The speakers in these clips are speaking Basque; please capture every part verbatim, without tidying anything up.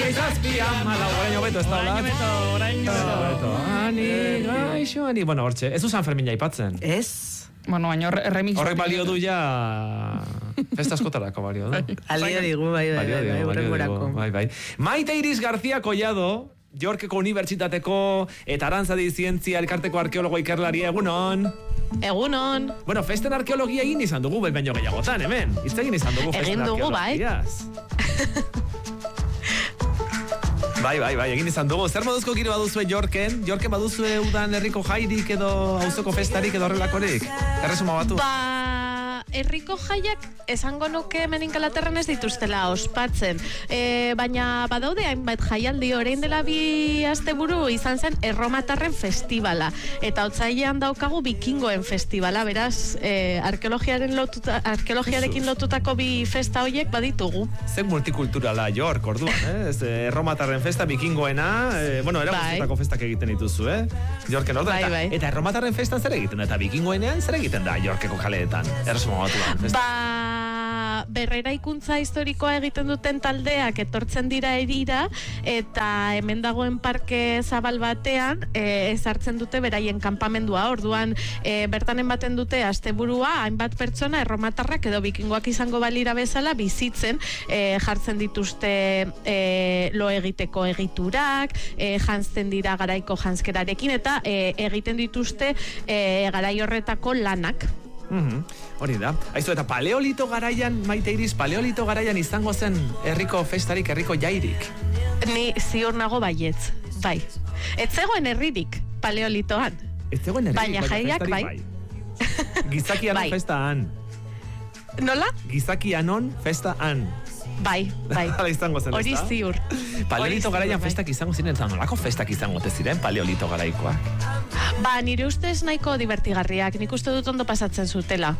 Amazazpi, zazpi, amala, oraino beto, ez da, oraino beto, oraino beto. Ani, gaixo, ani, bueno, hortxe, ez du San Fermin aipatzen. Ez. Bueno, baina remix. Horrek balio du ja festa askotarako balio du. Alio digu, bai, bai, bai, bai, horrengorako. Bai, bai. Maite Iris García Collado, Yorkeko Unibertsitateko eta Arantzadi Zientzia elkarteko arkeologo ikerlaria, egunon. Egunon. Bueno, festen arkeologia egin izan dugu, behin baino gehiagotan, hemen. Itz egin izan dugu festen arkeologiaz. Bai, bai, bai, egin izan dugu. Zer moduzko giro baduzue Yorken? Yorken baduzue udan herriko jairik edo auzoko festarik edo horrelakorik? Erresuma batu? Ba, herriko jaiak esango nuke hemen Ingalaterran ez dituztela ospatzen. E, baina badaude hainbat jaialdi, orain dela bi asteburu izan zen erromatarren festivala. Eta otsailean daukagu bikingoen festivala, beraz, e, arkeologiaren lotuta, arkeologiarekin lotutako bi festa horiek baditugu. Zer multikulturala York, orduan, eh? Ez, erromatarren festa bikingoena, eh, bueno, era guztietako bai. Festak egiten dituzu, eh? Yorken orduan, bai, bai. eta, eta erromatarren festan zer egiten da, eta bikingoenean zer egiten da Yorkeko kaleetan, erresuma batuan festa? Ba, berreraikuntza historikoa egiten duten taldeak etortzen dira erira, eta hemen dagoen parke zabal batean e, ezartzen dute beraien kanpamendua, orduan e, bertan ematen dute asteburua, hainbat pertsona erromatarrak edo bikingoak izango balira bezala bizitzen, e, jartzen dituzte e, lo egiteko egiturak, e, janzten dira garaiko janzkerarekin, eta e, egiten dituzte e, garai horretako lanak. Mm-hmm. Hori da. Aizu, eta paleolito garaian, Maite Iris, paleolito garaian izango zen herriko festarik, herriko jairik? Ni ziur nago baietz, bai. Ez zegoen herririk paleolitoan. Ez zegoen herririk, baina jaiak bai. bai. Gizakianon bai. festa han. Nola? Gizakianon festa han. Bai, bai. Hala izango zen, hori ziur. Paleolito garaian bai. festak izango ziren, eta nolako festak izango te ziren paleolito garaikoak? Ba, nire ustez nahiko divertigarriak, nik uste dut ondo pasatzen zutela.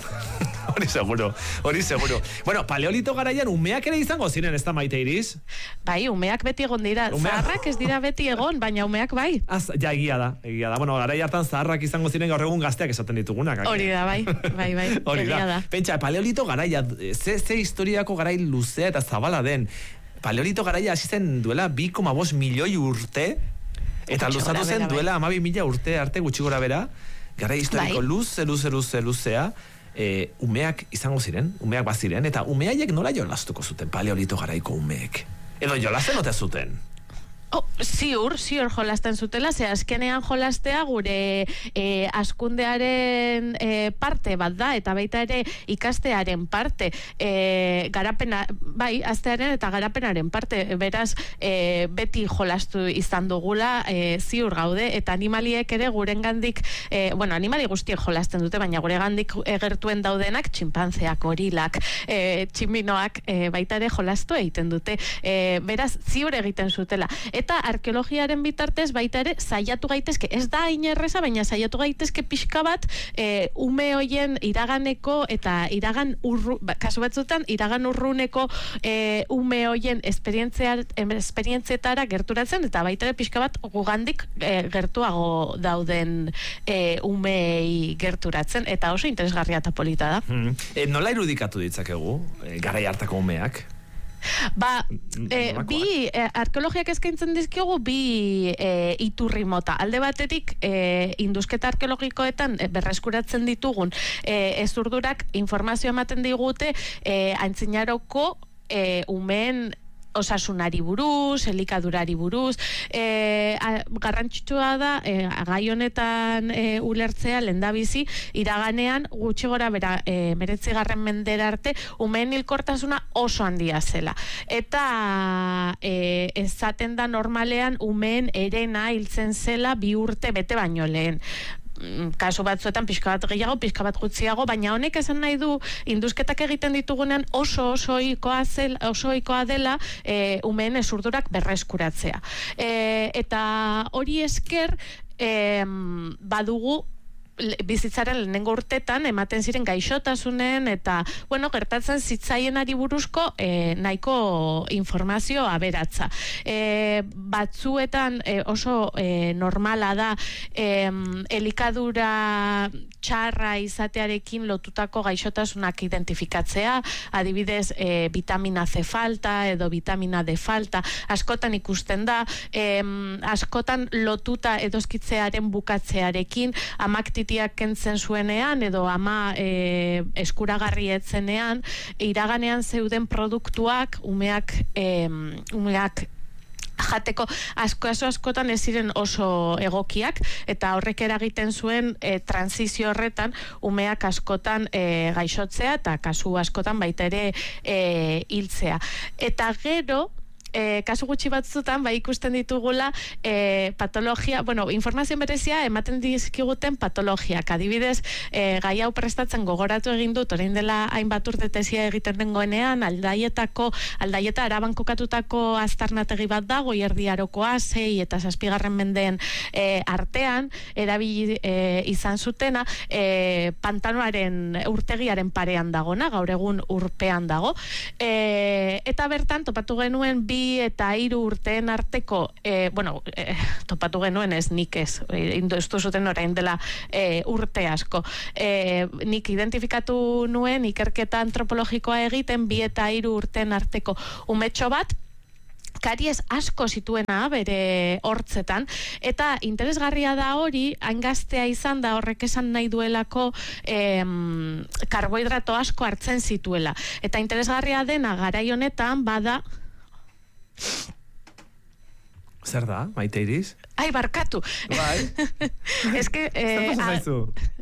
Hori seguro, hori seguro. Bueno, paleolito garaian umeak ere izango ziren, ez da, Maite Iris? Bai, umeak beti egon dira. Umeak... Zaharrak ez dira beti egon, baina umeak bai. Az, ja, egia da, egia da. Bueno, garai hartan zaharrak izango ziren gaur egun gazteak esaten ditugunak. Hori da, bai, bai, bai, hori egia da. da. Pentsa, paleolito garaia, ze, ze historiako garai luzea eta zabala den. Paleolito garaia hasi zen duela bi koma bost milioi urte, eta luzatu zen duela hamabi mila urte arte gutxi gora bera, garai historiko bai. luze, luze, luze, luzea, e, umeak izango ziren, umeak baziren, eta umeaiek nola jolastuko zuten paleolito garaiko umeek? Edo jolasten ote zuten? Oh, ziur, ziur jolasten zutela, ze azkenean jolastea gure e, askundearen e, parte bat da, eta baita ere ikastearen parte, e, garapena, bai, aztearen eta garapenaren parte, beraz, e, beti jolastu izan dugula, e, ziur gaude, eta animaliek ere gurengandik, e, bueno, animali guztiek jolasten dute, baina guregandik egertuen daudenak, txinpantzeak, gorilak, e, tximinoak, e, baita ere jolastu egiten dute, e, beraz, ziur egiten zutela. Eta arkeologiaren bitartez baita ere saiatu gaitezke, ez da inerreza, baina saiatu gaitezke pixka bat e, ume hoien iraganeko eta iragan urru, ba, kasu batzutan iragan urruneko e, ume hoien esperientzietara gerturatzen, eta baita ere pixka bat gugandik e, gertuago dauden e, umei gerturatzen, eta oso interesgarria eta polita da. Hmm. E, nola irudikatu ditzakegu e, garai hartako umeak? Ba, e, bi e, arkeologiak eskaintzen dizkiogu bi e, iturri mota. Alde batetik e, indusketa arkeologikoetan e, berreskuratzen ditugun e, ezurdurak informazio ematen digute e, aintzinaroko e, umeen osasunari buruz, elikadurari buruz, e, a, garrantzitsua da e, gai honetan e, ulertzea lehendabizi iraganean gutxi gora bera e, meretzigarren mendera arte umeen hilkortasuna oso handia zela. Eta e, ezaten da normalean umeen erena hiltzen zela bi urte bete baino lehen. Kasu batzuetan pixka bat gehiago, pixka bat gutxiago, baina honek esan nahi du indusketak egiten ditugunean oso oso ohikoa zel, oso ohikoa dela e, umeen ezurdurak berreskuratzea. E, eta hori esker e, badugu bizitzaren lehenengo urtetan ematen ziren gaixotasunen eta, bueno, gertatzen zitzaienari buruzko e, nahiko informazio aberatza. E, batzuetan e, oso e, normala da e, elikadura txarra izatearekin lotutako gaixotasunak identifikatzea, adibidez e, vitamina C falta edo vitamina D falta, askotan ikusten da, e, askotan lotuta edoskitzearen bukatzearekin, amak titiak kentzen zuenean edo ama e, eskuragarri etzenean, iraganean zeuden produktuak umeak e, umeak jateko asko asko askotan ez ziren oso egokiak eta horrek eragiten zuen e, transizio horretan umeak askotan e, gaixotzea eta kasu askotan baita ere e, hiltzea. Eta gero E, kasu gutxi batzutan, bai ikusten ditugula e, patologia, bueno, informazio berezia ematen dizkiguten patologiak. Adibidez, e, gai hau prestatzen gogoratu egin dut, orain dela hainbat urte tesia egiten dengoenean, aldaietako, aldaieta araban kokatutako aztarnategi bat da, Goierdi Arokoa, sei eta zazpigarren mendeen e, artean, erabili e, izan zutena, e, pantanoaren urtegiaren parean dagona, gaur egun urpean dago. E, eta bertan, topatu genuen bi eta hiru urteen arteko, eh, bueno, eh, topatu genuen ez nik ez, induztu zuten orain dela eh, urte asko. Eh, nik identifikatu nuen ikerketa antropologikoa egiten bi eta hiru urteen arteko umetxo bat, karies asko zituena bere hortzetan, eta interesgarria da hori, hain gaztea izan da horrek esan nahi duelako em, karbohidrato asko hartzen zituela. Eta interesgarria dena garai honetan bada Zer da, Maite Iris? Ai, barkatu. Bai. Ez que... Zer pasa zaizu?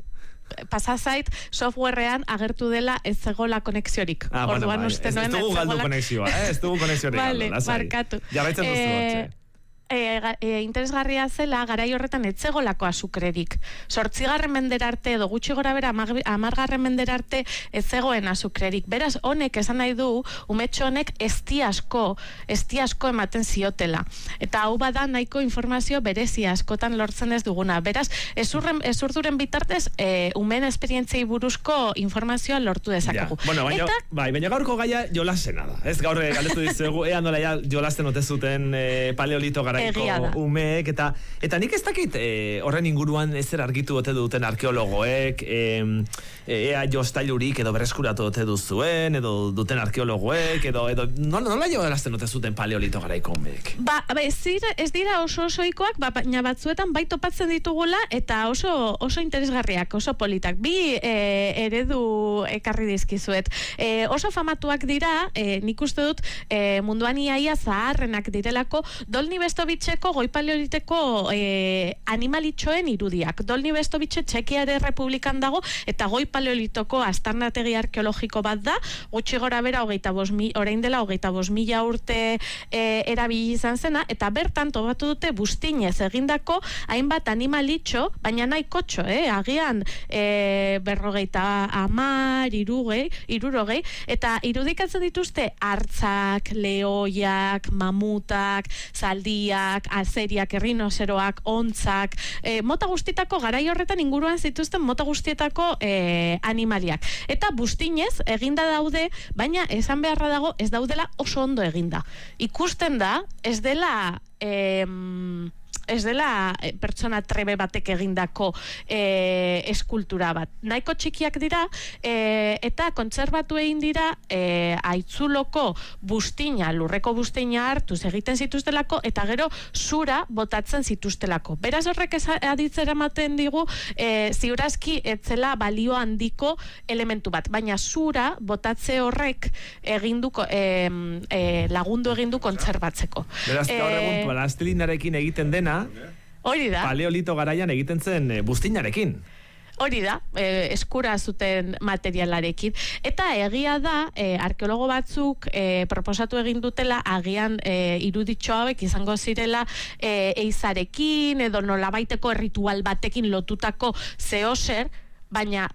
Pasa zait, softwarean agertu dela ez zegoela konexiorik. Ah, bueno, Orduan bai. uste Ez, ez nuen dugu galdu konexioa, eh? Ez dugu konexiorik vale, galdu, lasai. barkatu. Jarraitzen duzu hortxe. E, e, interesgarria zela garai horretan etzegolako azukrerik. Zortzigarren mendera arte edo gutxi gora bera amargarren mendera arte etzegoen azukrerik. Beraz, honek esan nahi du, umetxo honek esti asko, esti asko ematen ziotela. Eta hau bada nahiko informazio berezi askotan lortzen ez duguna. Beraz, ezurren, ezurduren bitartez, e, umen esperientziei buruzko informazioa lortu dezakegu. Ja. Bueno, baina, Eta, bai, baina gaurko gaia jolasena da. Ez gaur galdetu dizuegu, ea nola ja jolasten ote zuten e, paleolito garaiko umeek, eta eta nik ez dakit e, horren inguruan ezer argitu ote duten arkeologoek, e, ea jostailurik edo berreskuratu ote duzuen, edo duten arkeologoek, edo, edo nola, nola jolasten ote zuten paleolito garaiko umeek? Ba, ez dira, ez dira oso osoikoak, ba, baina batzuetan bai topatzen ditugula, eta oso, oso interesgarriak, oso politak. Bi e, eredu ekarri dizkizuet. E, oso famatuak dira, e, nik uste dut e, munduan iaia zaharrenak direlako, Dolni Bestobitxeko goi paleoliteko e, animalitxoen irudiak. Dolni Bestobitxe Txekiare Republikan dago, eta goi paleolitoko aztarnategi arkeologiko bat da, gutxi gora bera hogeita bost mi, orain dela hogeita bost mila urte e, erabili izan zena, eta bertan topatu dute bustinez egindako hainbat animalitxo, baina nahi kotxo, eh? Agian e, berrogeita amar, irugei, irurogei, eta irudikatzen dituzte hartzak, lehoiak, mamutak, zaldiak, azeriak, errinozeroak, ontzak, e, mota guztietako garai horretan inguruan zituzten mota guztietako e, animaliak. Eta bustinez eginda daude, baina esan beharra dago ez daudela oso ondo eginda. Ikusten da, ez dela... E, ez dela e, pertsona trebe batek egindako e, eskultura bat. Nahiko txikiak dira e, eta kontserbatu egin dira e, aitzuloko bustina, lurreko bustina hartuz egiten zituztelako eta gero zura botatzen zituztelako. Beraz horrek aditzera ematen digu e, ziurazki etzela balio handiko elementu bat, baina zura botatze horrek eginduko e, e, lagundu egindu kontserbatzeko. Beraz, gaur egun plastilinarekin egiten dena hori da. Paleolito garaian egiten zen e, bustinarekin. Hori da, e, eskura zuten materialarekin. Eta egia da, e, arkeologo batzuk e, proposatu egin dutela, agian e, iruditxo hauek izango zirela e, eizarekin, edo nolabaiteko erritual batekin lotutako zehozer, baina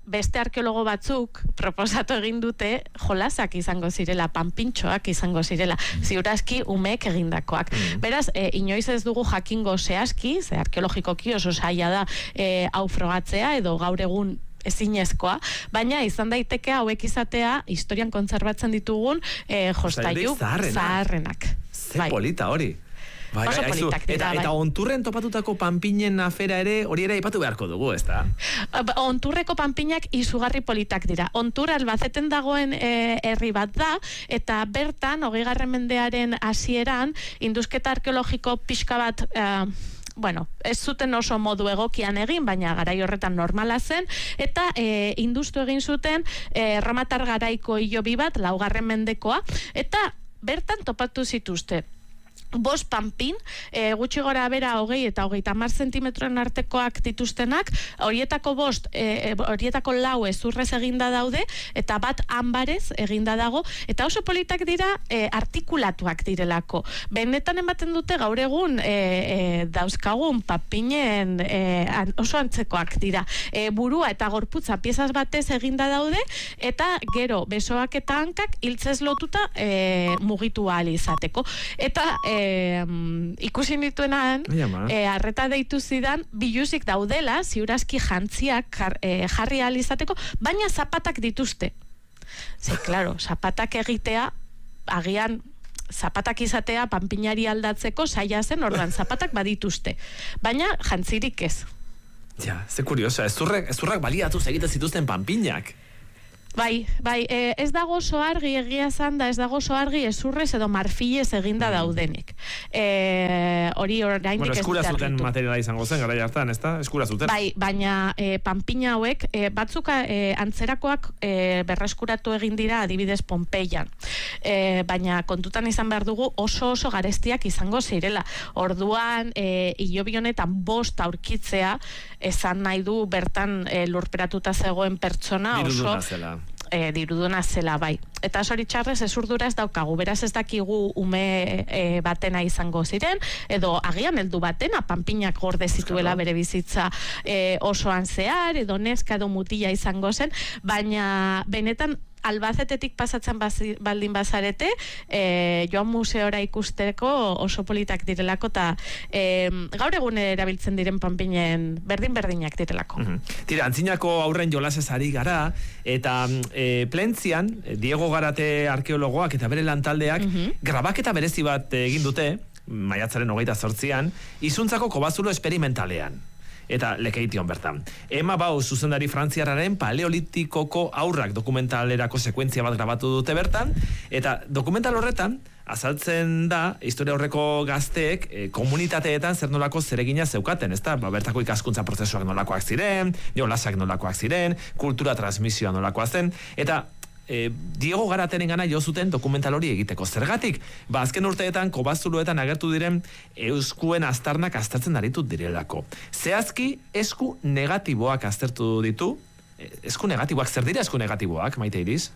beste arkeologo batzuk proposatu egin dute jolasak izango zirela, panpintxoak izango zirela, ziurazki umeek egindakoak. Mm. Beraz, e, inoiz ez dugu jakingo zehazki, ze arkeologikoki oso zaila da e, hau frogatzea, edo gaur egun ezinezkoa, baina izan daiteke hauek izatea historian kontserbatzen ditugun e, jostailu zaharrenak. Ze bai. Polita hori. Bai, oso bai, politak dira, eta, bai. Eta onturren topatutako panpinen afera ere, hori ere aipatu beharko dugu, ez da? Onturreko panpinak izugarri politak dira. Ontur Albazeten dagoen e, herri bat da, eta bertan, hogeigarren mendearen hasieran, indusketa arkeologiko pixka bat... E, bueno, ez zuten oso modu egokian egin, baina garai horretan normala zen, eta e, industu egin zuten e, romatar garaiko hilobi bat, laugarren mendekoa, eta bertan topatu zituzte. Bost panpin, e, gutxi gora bera hogei eta hogeita hamar zentimetroen artekoak dituztenak, horietako bost, e, horietako lau ezurrez eginda daude, eta bat ambarez eginda dago, eta oso politak dira e, artikulatuak direlako. Benetan ematen dute gaur egun e, e, dauzkagun panpinen e, an, oso antzekoak dira. E, burua eta gorputza piezaz batez eginda daude, eta gero besoak eta hankak hiltzez lotuta e, mugitu ahal izateko. Eta e, E, ikusi nituenan e, arreta deitu zidan biluzik daudela, ziurazki jantziak jar, e, jarri ahal izateko, baina zapatak dituzte. Ze, klaro, zapatak egitea agian zapatak izatea panpinari aldatzeko zaila zen, ordan zapatak badituzte, baina jantzirik ez. Ja, ze kurioso, ezurrak, ezurrak baliatuz egiten zituzten panpinak. Bai, bai, e, ez dago oso argi egia zan da, ez dago oso argi ezurrez edo marfilez eginda daudenik. E, hori oraindik bueno, ez eskura dut zuten argitu. materiala izango zen, garai hartan, ez da? Eskura zuten. Bai, baina e, panpina hauek, e, batzuk e, antzerakoak e, berreskuratu egin dira adibidez Pompeian. E, baina kontutan izan behar dugu oso oso garestiak izango zirela. Orduan, e, hilobi honetan bost aurkitzea, esan nahi du bertan e, lurperatuta zegoen pertsona oso... E, diruduna zela, bai. Eta zoritxarrez ezurdura ez daukagu, beraz ez dakigu ume e, batena izango ziren, edo agian heldu batena, panpinak gorde zituela bere bizitza e, osoan zehar, edo neska edo mutila izango zen, baina benetan Albazetetik pasatzen bazi, baldin bazarete, e, joan museora ikusteko oso politak direlako, eta e, gaur egun erabiltzen diren panpinen berdin-berdinak direlako. Mm-hmm. Tira, antzinako aurren jolasez ari gara, eta e, Plentzian, Diego Garate arkeologoak eta bere lantaldeak, mm-hmm. grabaketa berezi bat egin dute, maiatzaren hogeita zortzian, izuntzako kobazulo esperimentalean. Eta lekeition bertan. Emma Bau zuzendari frantziarraren paleolitikoko aurrak dokumentalerako sekuentzia bat grabatu dute bertan, eta dokumental horretan azaltzen da historia horreko gazteek e, komunitateetan zer nolako zeregina zeukaten, ezta? Ba, bertako ikaskuntza prozesuak nolakoak ziren, jolasak nolakoak ziren, kultura transmisioa nolakoa zen, eta E, Diego Garatenen gana jo zuten dokumental hori egiteko. Zergatik, ba, azken urteetan kobazuluetan agertu diren euskuen aztarnak aztertzen aritu direlako. Zehazki, esku negatiboak aztertu ditu. Esku negatiboak, zer dira esku negatiboak, Maite Iriz?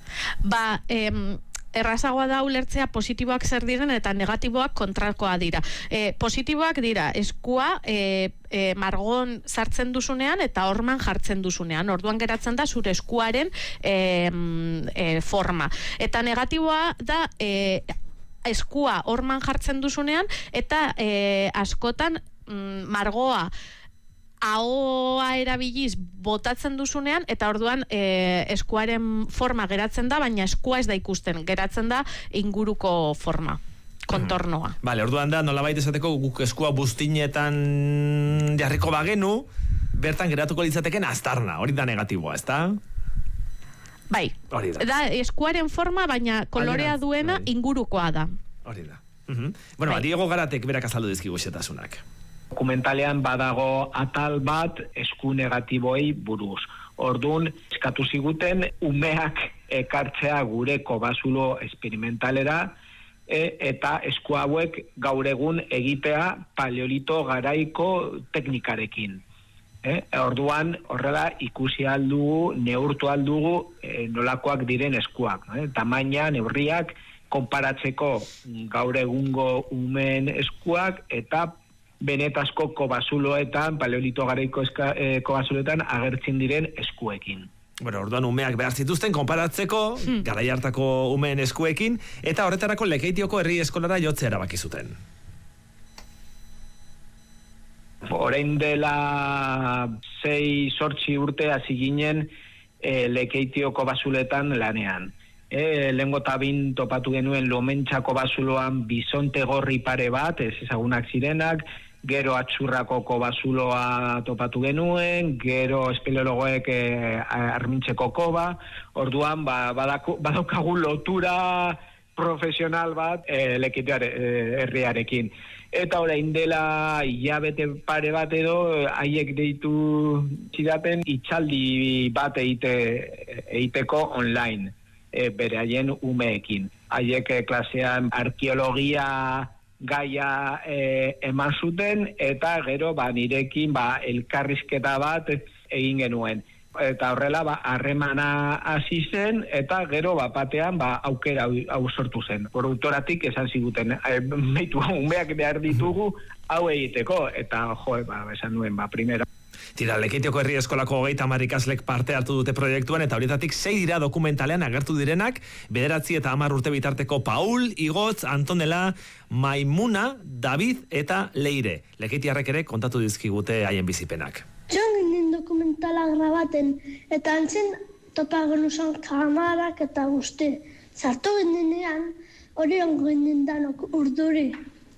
Ba, em... errazagoa da ulertzea positiboak zer diren eta negatiboak kontrakoa dira. E, positiboak dira eskua e, e, margon sartzen duzunean eta horman jartzen duzunean. Orduan geratzen da zure eskuaren e, e, forma. Eta negatiboa da e, eskua horman jartzen duzunean eta e, askotan mm, margoa ahoa erabiliz botatzen duzunean, eta orduan e, eskuaren forma geratzen da, baina eskua ez da ikusten, geratzen da inguruko forma, kontornoa. Mm. Vale, orduan da, nolabait esateko guk eskua buztinetan jarriko bagenu, bertan geratuko litzateken aztarna, hori da negatiboa, ez da? Bai, hori da. Da eskuaren forma, baina kolorea duena bai. Ingurukoa da. Hori da. Uh-huh. Bueno, bai. Diego Garatek berak azaldu dizkigu xetasunak. Dokumentalean badago atal bat esku negatiboei buruz. Ordun eskatu ziguten umeak ekartzea gure kobazulo esperimentalera e, eta esku hauek gaur egun egitea paleolito garaiko teknikarekin. E, orduan horrela ikusi aldugu, neurtu aldugu e, nolakoak diren eskuak. E, tamaina, neurriak, konparatzeko gaur egungo umeen eskuak eta benetazko kobazuloetan, paleolito garaiko eska, e, kobazuloetan agertzen diren eskuekin. Bueno, orduan umeak behar zituzten konparatzeko, hmm. garai hartako umeen eskuekin, eta horretarako Lekeitioko herri eskolara jotzea erabaki zuten. Orain dela sei sortzi urte hasi ginen e, Lekeitioko bazuletan lanean. E, Lehengo tabin topatu genuen Lomentxako bazuloan bisonte gorri pare bat, ez ezagunak zirenak, gero Atxurrako kobazuloa topatu genuen, gero espeleologoek e, Armintzeko koba, orduan ba, badako, badaukagu lotura profesional bat e, Lekeitio herriarekin. Eta orain dela hilabete pare bat edo haiek deitu zidaten itxaldi bat eite, eiteko online, e, bere haien umeekin. Haiek e, klasean arkeologia gaia e, eman zuten eta gero ba, nirekin ba, elkarrizketa bat egin genuen. Eta horrela ba harremana hasi zen eta gero ba batean ba aukera hau sortu zen. Produktoratik esan ziguten, meitu umeak behar ditugu hau egiteko eta jo, ba esan nuen ba primera. Tira, Lekeitioko herri eskolako hogeita hamar ikaslek parte hartu dute proiektuan eta horietatik sei dira dokumentalean agertu direnak, bederatzi eta hamar urte bitarteko Paul, Igotz, Antonela, Maimuna, David eta Leire. Lekeitiarrek ere kontatu dizkigute haien bizipenak. Joan ginen dokumentala grabaten, eta antzen topa genuzan kamarak eta guzti. Zartu ginenean, hori ongo ginen danok urduri.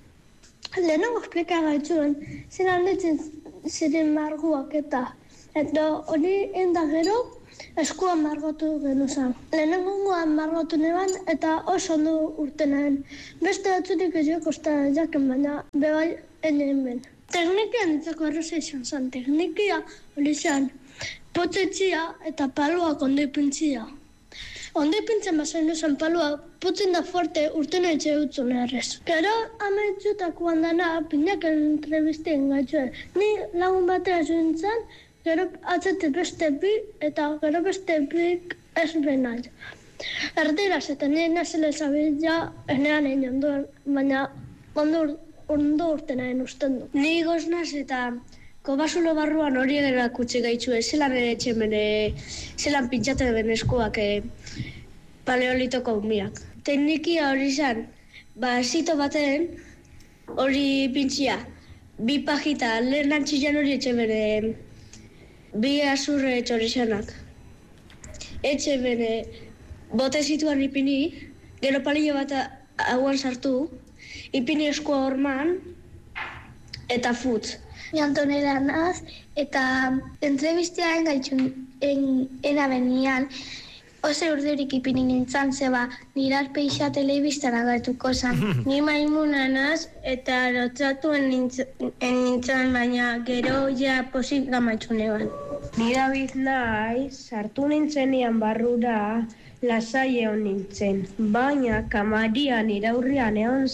Lehenago esplika gaitzuen, ziren ditzen ziren marguak eta. Eta hori enda gero, eskua margotu genuzan. Lehenago margotu neban eta oso ondo urtenaen. Beste batzurik ez jokosta jaken baina, bebai enen ben. Teknikia nintzako erroza izan zen. Teknikia hori zen potzetzia eta palua ondipintzia. Ondipintzen bazen duzan palua potzen da fuerte urtena etxe dutzen errez. Gero ametxutakoan dana pinak entrevistien gaitzuen. Ni lagun batea zuen zen, gero atzete beste bi eta gero beste bi ez benat. Erdiraz eta nire nazile zabila enean egin ondoan, baina ondo ondo urtenaen usten du. Ni goznaz eta kobazulo barruan hori erakutsi gaitzue, zelan ere etxemene, zelan pintxaten den eskuak e, paleolitoko umiak. Teknikia hori zen, ba, zito baten hori pintxia, bi pajita, lehen antzilean hori etxemene, bi azurre txorizanak. Etxemene, bote zituan ipini, gero palillo bat hauan sartu, ipini eskua horman, eta futz. Ni Antonela naz, eta entrevistean gaitxun en, enabenian, oso urdurik ipini nintzen, zeba nirar peixa telebistan agertuko zan. Ni Maimuna naz, eta lotzatuen nintzen, baina gero ja posik gamatxune ban. Ni David naiz, sartu nintzenian barrura, lasai egon nintzen, baina kamarian iraurrian egon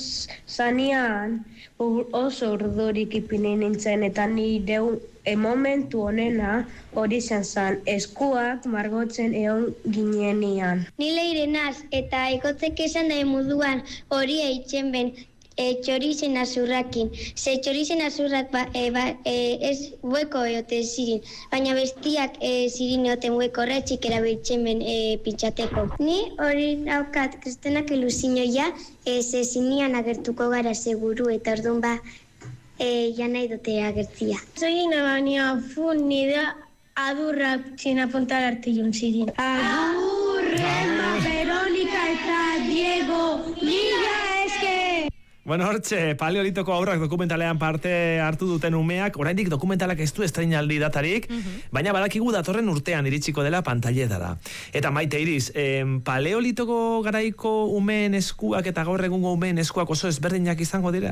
zanean oso urdurik ipini nintzen eta nire e momentu honena hori zen zan eskuak margotzen egon ginenian. Ni Leire naz eta ekotzek esan da moduan hori eitzen ben e, txorizen azurrakin. Ze txorizen azurrak ba, e, ba, e, ez hueko eote zirin, baina bestiak e, zirin eoten hueko horretxik erabiltzen ben e, pintxateko. Ni hori daukat kristenak eluzinoia, e, ze zinian agertuko gara seguru eta orduan ba e, ja nahi dute agertzia. Zoina baina fun nida adurra txina pontar artillun zirin. Agur, Rema, Veronika eta Diego, Liga eske! Bueno, hortxe, paleolitoko haurrak dokumentalean parte hartu duten umeak, oraindik dokumentalak ez du estreinaldi datarik, uh-huh. baina badakigu datorren urtean iritsiko dela pantailetara. Eta Maite Iris, eh, paleolitoko garaiko umeen eskuak eta gaur egungo umeen eskuak oso ezberdinak izango dira?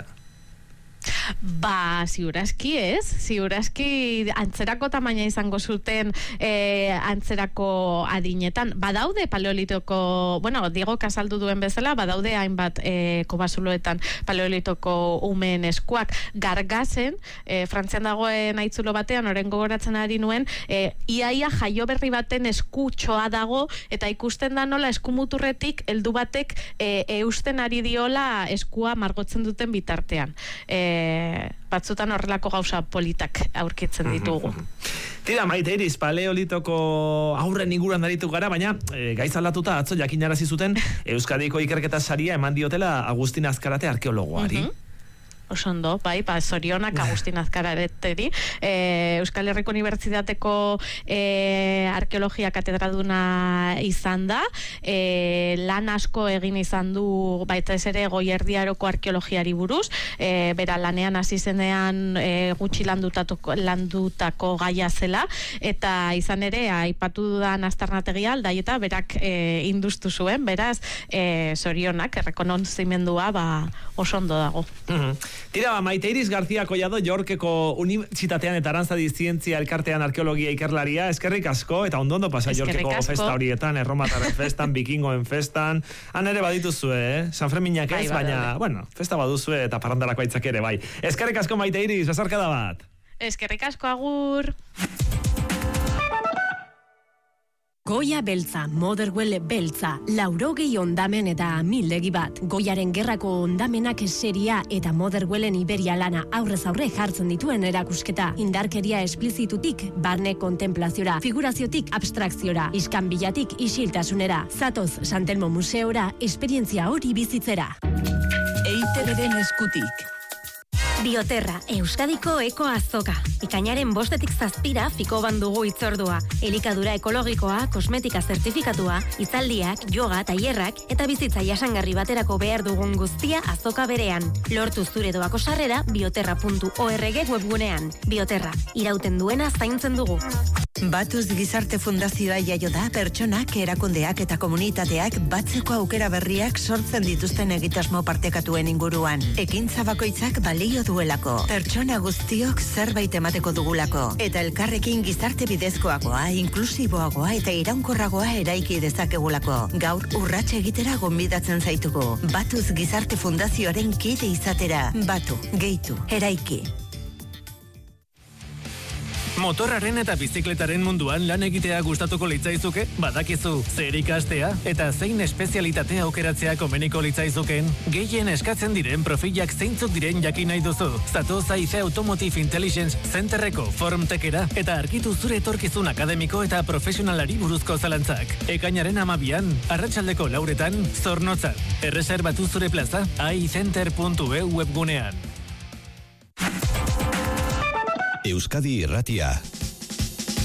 Ba, ziurazki ez, ziurazki antzerako tamaina izango zuten e, antzerako adinetan. Badaude paleolitoko, bueno, Diego Kasaldu duen bezala, badaude hainbat e, kobazuloetan paleolitoko umeen eskuak. Gargazen, e, Frantzian dagoen aitzulo batean, oren gogoratzen ari nuen, e, iaia jaio berri baten eskutxoa dago, eta ikusten da nola eskumuturretik heldu batek e, eusten ari diola eskua margotzen duten bitartean. E, e, batzutan horrelako gauza politak aurkitzen ditugu. Tira, Maite Iris, paleolitoko aurren inguruan aritu gara, baina e, gaiz aldatuta atzo jakinarazi zuten Euskadiko ikerketa saria eman diotela Agustin Azkarate arkeologoari. Uh-huh. Osondo, bai, ba, zorionak Agustin Azkarateri. E, Euskal Herriko Unibertsitateko e, arkeologia katedraduna izan da, e, lan asko egin izan du baita ez ere Goierdiaroko arkeologiari buruz, e, bera lanean hasi zenean e, gutxi landutako, landutako gaia zela, eta izan ere, aipatu dudan aztarnategia aldaieta berak e, induztu zuen, beraz, e, zorionak, errekonozimendua, ba, osondo dago. Mhm. Tira, ba, Maite Iris García Collado, Yorkeko Unibertsitatean eta Arantzadi Zientzia elkartean arkeologia ikerlaria, eskerrik asko, eta ondondo pasa Yorkeko festa horietan, erromataren festan, bikingoen festan, han ere badituzue, eh? San Ferminak ez, bai, baina, bai. bueno, festa baduzue eta parrandarako aitzak ere, bai. Eskerrik asko, Maite Iris, bezarkada bat. Eskerrik asko, agur. Goia beltza, Motherwell beltza, laurogei ondamen eta amildegi bat. Goiaren gerrako ondamenak seria eta Motherwellen Iberia lana aurrez aurre jartzen dituen erakusketa. Indarkeria esplizitutik, barne kontemplaziora, figuraziotik abstrakziora, iskanbilatik isiltasunera. Zatoz Santelmo Museora, esperientzia hori bizitzera. E I Te Beren eskutik. Bioterra, Euskadiko eko azoka. Ikainaren bostetik zazpira fiko bandugu itzordua. Elikadura ekologikoa, kosmetika zertifikatua, hitzaldiak, yoga, tailerrak eta bizitza jasangarri baterako behar dugun guztia azoka berean. Lortu zure doako sarrera bioterra puntu org webgunean. Bioterra, irauten duena zaintzen dugu. Batuz Gizarte Fundazioa jaio da pertsonak, erakundeak eta komunitateak batzeko aukera berriak sortzen dituzten egitasmo partekatuen inguruan. Ekintza bakoitzak balio duelako. Pertsona guztiok zerbait emateko dugulako. Eta elkarrekin gizarte bidezkoagoa, inklusiboagoa eta iraunkorragoa eraiki dezakegulako. Gaur urratxe egitera gonbidatzen zaitugu. Batuz Gizarte Fundazioaren kide izatera. Batu, gehitu, eraiki. Motorraren eta bizikletaren munduan lan egitea gustatuko litzaizuke? Badakizu, zer ikastea eta zein espezialitatea aukeratzea komeniko litzaizuken? Gehien eskatzen diren profilak zeintzuk diren jakin nahi duzu. Zatoz A I C Automotive Intelligence Centerreko Formtekera eta argitu zure etorkizun akademiko eta profesionalari buruzko zalantzak. Ekainaren amabian, arratsaldeko lauretan, Zornotzan. Erreserbatu zure plaza a i center puntu e u webgunean. Euskadi Irratia.